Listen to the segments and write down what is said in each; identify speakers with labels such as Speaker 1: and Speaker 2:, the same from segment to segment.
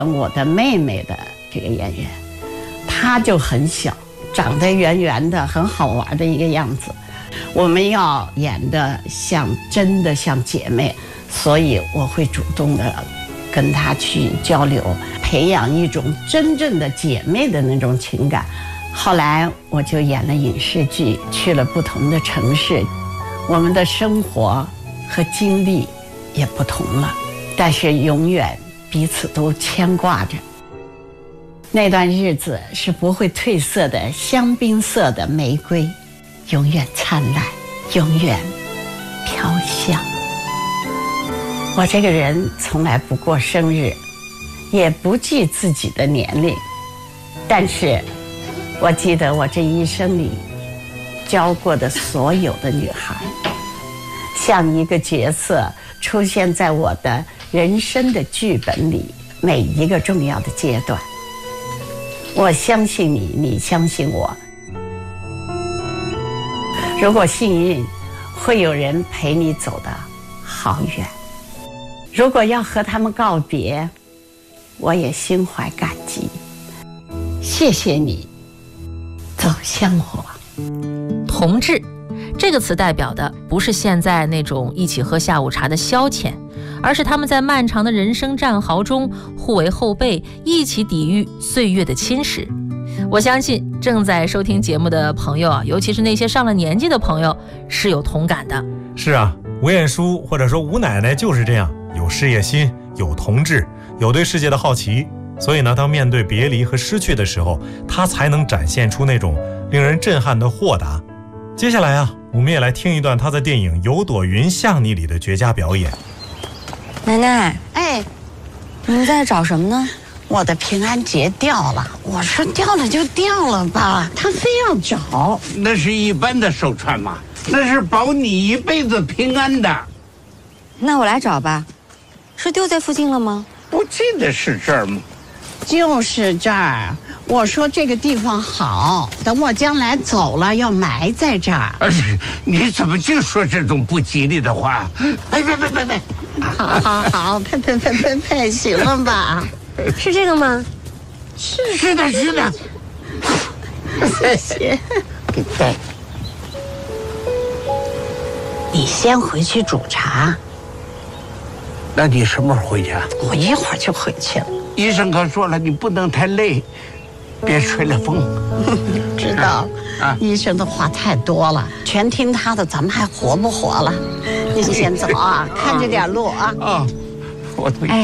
Speaker 1: 我的妹妹的这个演员，她就很小，长得圆圆的，很好玩的一个样子。我们要演的真的像姐妹，所以我会主动的跟她去交流，培养一种真正的姐妹的那种情感。后来我就演了影视剧，去了不同的城市，我们的生活和经历也不同了，但是永远彼此都牵挂着。那段日子是不会褪色的香槟色的玫瑰，永远灿烂，永远飘香。我这个人从来不过生日，也不记自己的年龄，但是我记得我这一生里教过的所有的女孩，像一个角色出现在我的人生的剧本里每一个重要的阶段。我相信你，你相信我。如果幸运，会有人陪你走得好远。如果要和他们告别，我也心怀感激。谢谢你，走向我。
Speaker 2: 同志这个词代表的不是现在那种一起喝下午茶的消遣，而是他们在漫长的人生战壕中互为后辈，一起抵御岁月的侵蚀。我相信正在收听节目的朋友啊，尤其是那些上了年纪的朋友是有同感的。
Speaker 3: 是啊，吴彦姝或者说吴奶奶就是这样，有事业心，有同志，有对世界的好奇。所以呢，当面对别离和失去的时候，她才能展现出那种令人震撼的豁达。接下来啊，我们也来听一段她在电影《有朵云像你》里的绝佳表演。
Speaker 4: 奶奶，
Speaker 1: 哎，
Speaker 4: 你们在找什么呢？
Speaker 1: 我的平安结掉了。我说掉了就掉了吧，他非要找。
Speaker 5: 那是一般的手串嘛，那是保你一辈子平安的。
Speaker 4: 那我来找吧。是丢在附近了吗？
Speaker 5: 不记得是这儿吗？
Speaker 1: 就是这儿。我说这个地方好，等我将来走了要埋在这儿。
Speaker 5: 你怎么净说这种不吉利的话？别，
Speaker 1: 好，呸，行了吧？
Speaker 4: 是这个吗？
Speaker 5: 是的。
Speaker 1: 谢谢。对，你先回去煮茶。
Speaker 5: 那你什么时候回去啊？
Speaker 1: 我一会儿就回去了。
Speaker 5: 医生可说了，你不能太累，别吹了风。
Speaker 1: 知道啊，医生的话太多了，全听他的，咱们还活不活了？你先走啊，看着点路啊。
Speaker 5: 啊，我同意。
Speaker 1: 哎，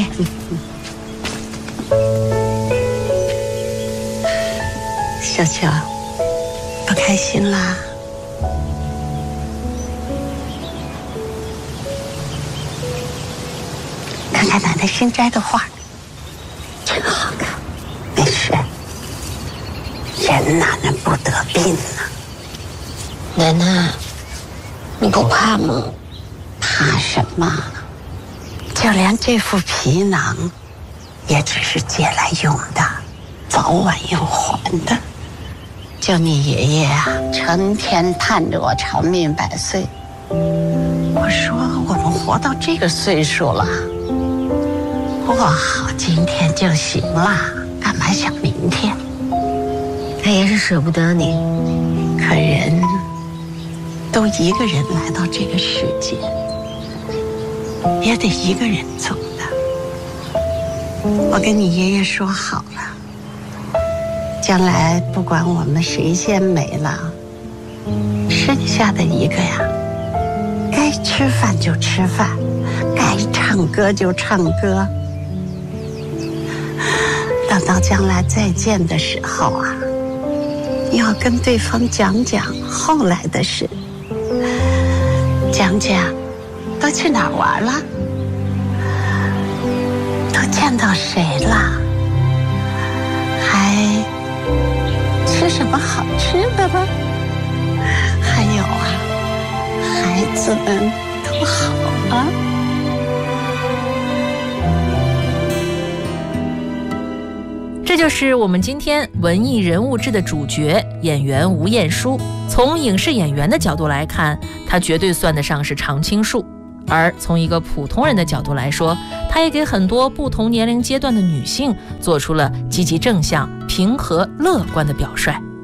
Speaker 1: 小秋，不开心啦？看看奶奶新摘的花，真好看。没事，人哪能不得病呢？
Speaker 4: 奶奶，你不怕吗？
Speaker 1: 怕什么？就连这副皮囊，也只是借来用的，早晚要还的。就你爷爷啊，成天盼着我长命百岁。我说我们活到这个岁数了，过好今天就行了，干嘛想明天？
Speaker 4: 他也是舍不得你。
Speaker 1: 可人都一个人来到这个世界，也得一个人走的。我跟你爷爷说好了，将来不管我们谁先没了，剩下的一个呀，该吃饭就吃饭，该唱歌就唱歌。等到将来再见的时候啊，要跟对方讲讲后来的事，讲讲都去哪儿玩了，都见到谁了，还吃什么好吃的了，还有啊，孩子们都好了。
Speaker 2: 这就是我们今天文艺人物志的主角演员吴彦姝。从影视演员的角度来看，她绝对算得上是常青树。 而从一个普通人的角度来说，他也给很多不同年龄阶段的女性做出了积极正向、平和乐观的表率。